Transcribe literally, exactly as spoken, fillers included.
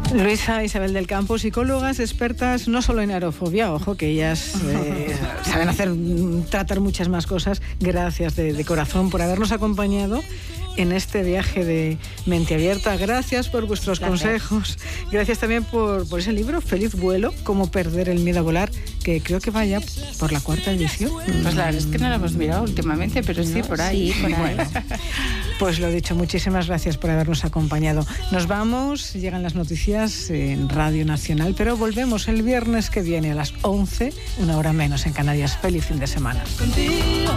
Luisa Isabel del Campo, psicólogas expertas no solo en aerofobia, ojo, que ellas eh, saben hacer, tratar muchas más cosas. Gracias de, de corazón por habernos acompañado en este viaje de Mente Abierta. Gracias por vuestros Gracias. consejos. Gracias también por, por ese libro, Feliz Vuelo, Cómo perder el miedo a volar, que creo que vaya por la cuarta edición. Pues la verdad es que no lo hemos mirado últimamente, pero sí, por ahí, por ahí. Bueno, pues lo dicho, muchísimas gracias por habernos acompañado. Nos vamos, llegan las noticias en Radio Nacional, pero volvemos el viernes que viene a las once, una hora menos en Canarias. Feliz fin de semana. Contigo.